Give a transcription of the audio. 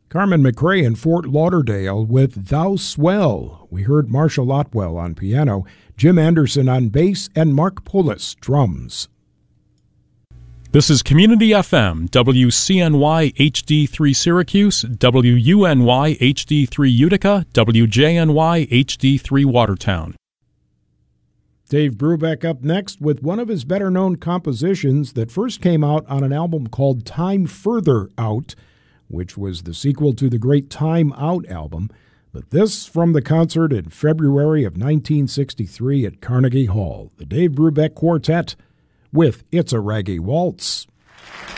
Carmen McRae in Fort Lauderdale with Thou Swell. We heard Marshall Otwell on piano, Jim Anderson on bass, and Mark Poulos drums. This is Community FM, WCNY HD3 Syracuse, WUNY HD3 Utica, WJNY HD3 Watertown. Dave Brubeck up next with one of his better-known compositions that first came out on an album called Time Further Out, which was the sequel to the great Time Out album. But this from the concert in February of 1963 at Carnegie Hall. The Dave Brubeck Quartet with It's a Raggy Waltz.